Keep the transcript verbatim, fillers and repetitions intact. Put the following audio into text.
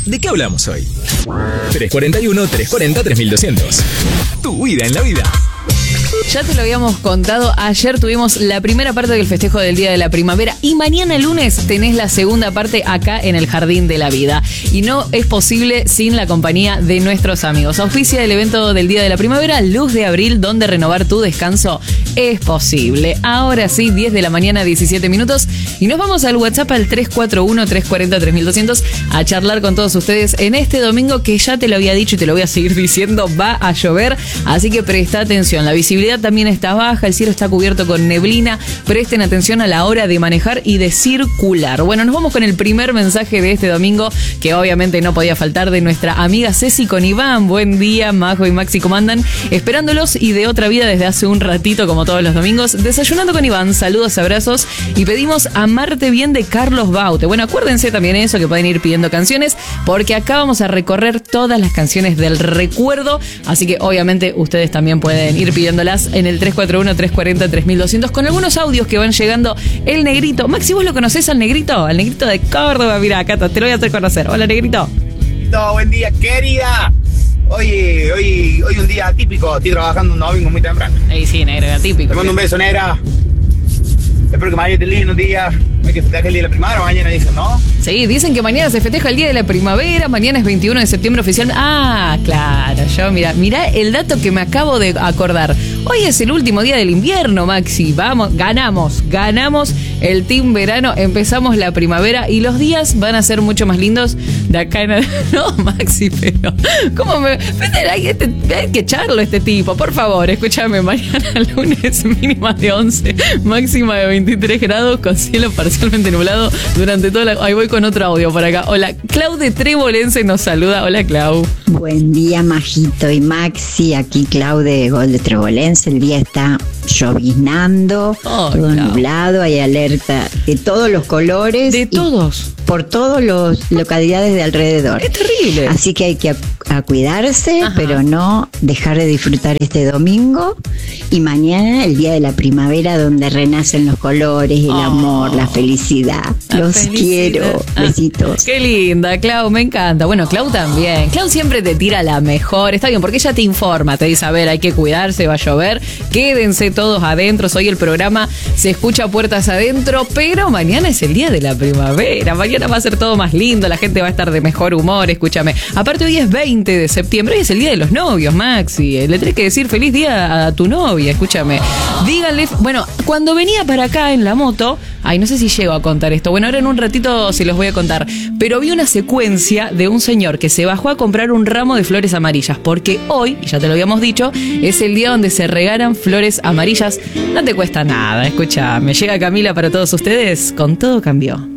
¿De qué hablamos hoy? tres cuarenta y uno, tres cuarenta, tres mil doscientos. Tu vida en la vida. Ya te lo habíamos contado, ayer tuvimos la primera parte del festejo del Día de la Primavera y mañana lunes tenés la segunda parte acá en el Jardín de la Vida. Y no es posible sin la compañía de nuestros amigos. Auspicia el evento del Día de la Primavera, Luz de Abril, donde renovar tu descanso es posible. Ahora sí, diez de la mañana, diecisiete minutos. Y nos vamos al WhatsApp al tres cuatro uno, tres cuarenta, tres mil doscientos a charlar con todos ustedes en este domingo que ya te lo había dicho y te lo voy a seguir diciendo, va a llover. Así que presta atención, la visibilidad también está baja, el cielo está cubierto con neblina. Presten atención a la hora de manejar y de circular. Bueno, nos vamos con el primer mensaje de este domingo, que obviamente no podía faltar, de nuestra amiga Ceci con Iván. Buen día, Majo y Maxi, ¿cómo andan? Esperándolos y de otra vida desde hace un ratito, como todos los domingos. Desayunando con Iván, saludos, abrazos y pedimos Amarte Bien de Carlos Baute. Bueno, acuérdense también eso, que pueden ir pidiendo canciones, porque acá vamos a recorrer todas las canciones del recuerdo, así que obviamente ustedes también pueden ir pidiéndolas en el tres cuatro uno, tres cuarenta, tres mil doscientos con algunos audios que van llegando. El Negrito, Maxi, ¿vos lo conocés al Negrito? Al Negrito de Córdoba, mira, acá te lo voy a hacer conocer. Hola, Negrito. No, buen día, querida. Hoy, hoy, hoy un día atípico, estoy trabajando un domingo muy temprano. Ey, sí, negro, atípico. Te mando un beso, negra. Espero que mañana esté lindo un día. Hay que festejar el día de la primavera, mañana dicen, ¿no? Sí, dicen que mañana se festeja el Día de la Primavera, mañana es veintiuno de septiembre oficial. Ah, claro, yo, mira, mira el dato que me acabo de acordar. Hoy es el último día del invierno, Maxi. Vamos, ganamos, ganamos el team verano, empezamos la primavera y los días van a ser mucho más lindos de acá en... No, Maxi, pero... ¿Cómo me...? Hay, este, hay que echarlo a este tipo, por favor, escúchame. Mañana lunes mínima de once, máxima de veintitrés grados, con cielo parcialmente nublado durante toda la... Ahí voy con otro audio por acá. Hola, Clau de Trebolense nos saluda. Hola, Clau. Buen día, Majito y Maxi. Aquí Clau de Gol de Trebolense. El día está lloviznando, oh, todo Clau. Nublado, hay alerta de todos los colores. De todos. Por todas las localidades de alrededor. Es terrible. Así que hay que a, a cuidarse, Ajá. pero no dejar de disfrutar este domingo. Y mañana, el día de la primavera, donde renacen los colores, el oh. amor, la felicidad. La Los felicidad. Quiero. Ah, besitos. Qué linda, Clau, me encanta. Bueno, Clau también. Clau siempre te tira la mejor. Está bien, porque ella te informa, te dice, a ver, hay que cuidarse, va a llover. Quédense todos adentro. Hoy el programa se escucha puertas adentro, pero mañana es el día de la primavera. Mañana va a ser todo más lindo, la gente va a estar de mejor humor, escúchame. Aparte hoy es veinte de septiembre, hoy es el día de los novios, Maxi. Le tenés que decir feliz día a tu novia, escúchame. Díganle, bueno, cuando venía para acá en la moto, ay, no sé si llego a contar esto, bueno, ahora en un ratito se los voy a contar, pero vi una secuencia de un señor que se bajó a comprar un ramo de flores amarillas, porque hoy, y ya te lo habíamos dicho, es el día donde se regalan flores amarillas. No te cuesta nada, escúchame. Llega Camila para todos ustedes, con Todo Cambió.